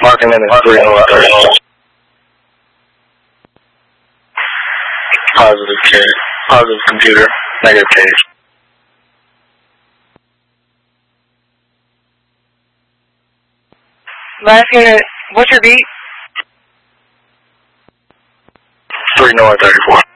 Marking in the 3 north 34. Positive K. Positive computer. Negative K. Last unit, what's your beat? 3 north 34.